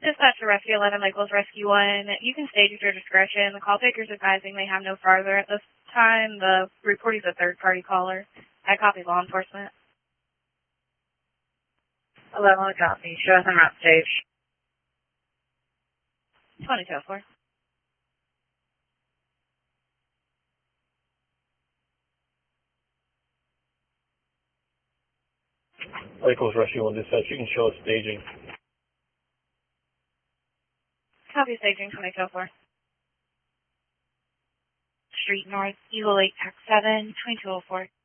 Dispatch to Rescue 11, Michael's Rescue 1. You can stage at your discretion. The call taker's advising they have no farther at this time. The report is a third-party caller. I copy law enforcement. 11 copy. Show us on route stage. 2204. Michael's Rescue 1 Dispatch, you can show us staging. Copy staging 2204. Street North, Eagle 8, Tax 7, 2204.